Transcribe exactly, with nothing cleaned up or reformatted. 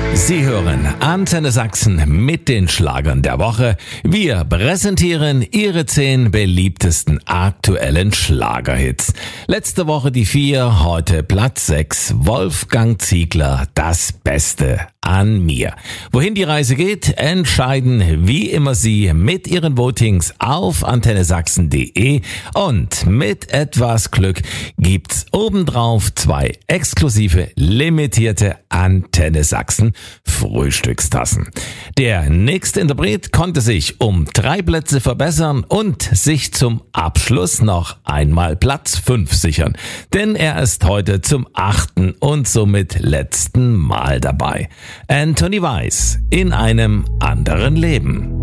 Sie hören Antenne Sachsen mit den Schlagern der Woche. Wir präsentieren Ihre zehn beliebtesten aktuellen Schlagerhits. Letzte Woche die vier, heute Platz sechs. Wolfgang Ziegler, das Beste an mir. Wohin die Reise geht, entscheiden wie immer Sie mit Ihren Votings auf antenne sachsen punkt de und mit etwas Glück gibt's obendrauf zwei exklusive, limitierte Antenne Sachsen Frühstückstassen. Der nächste Interpret konnte sich um drei Plätze verbessern und sich zum Abschluss noch einmal Platz fünf sichern. Denn er ist heute zum achten und somit letzten Mal dabei. Anthony Weiss, in einem anderen Leben.